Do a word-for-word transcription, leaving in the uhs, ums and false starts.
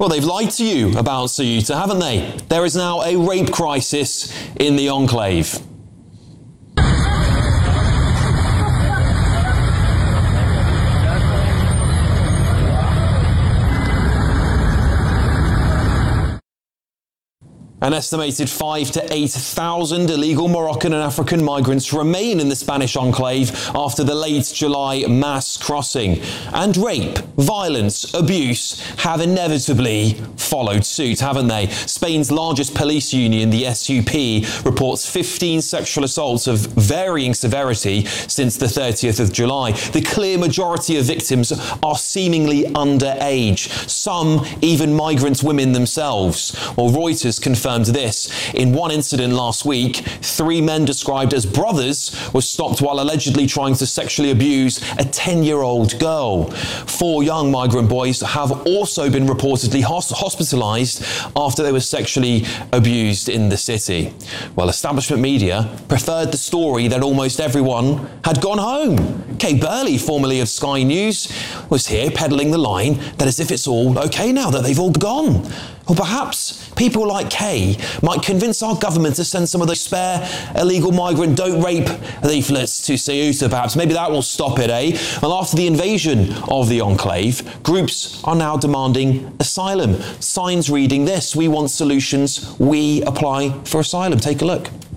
Well, they've lied to you about Ceuta, haven't they? There is now a rape crisis in the enclave. An estimated five to eight thousand illegal Moroccan and African migrants remain in the Spanish enclave after the late July mass crossing. And rape, violence, abuse have inevitably followed suit, haven't they? Spain's largest police union, the S U P, reports fifteen sexual assaults of varying severity since the thirtieth of July. The clear majority of victims are seemingly underage, some even migrant women themselves. Well, Reuters confirmed this. In one incident last week, three men described as brothers were stopped while allegedly trying to sexually abuse a ten-year-old girl. Four young migrant boys have also been reportedly hospitalized after they were sexually abused in the city. Well, establishment media preferred the story that almost everyone had gone home. Kay Burley, formerly of Sky News, was here peddling the line that as if it's all okay now, that they've all gone. Or perhaps people like Kay might convince our government to send some of those spare illegal migrant don't rape leaflets to Ceuta, perhaps. Maybe that will stop it, eh? Well, after the invasion of the enclave, groups are now demanding asylum. Signs reading this: "We want solutions, we apply for asylum." Take a look.